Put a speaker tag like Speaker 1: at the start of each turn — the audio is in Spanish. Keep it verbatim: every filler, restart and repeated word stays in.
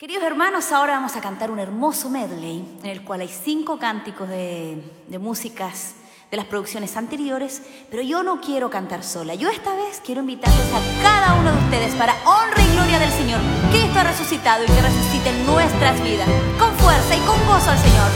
Speaker 1: Queridos hermanos, ahora vamos a cantar un hermoso medley en el cual hay cinco cánticos de, de músicas de las producciones anteriores, pero yo no quiero cantar sola. Yo esta vez quiero invitarles a cada uno de ustedes para honra y gloria del Señor. Cristo ha resucitado y que resucite en nuestras vidas con fuerza y con gozo al Señor.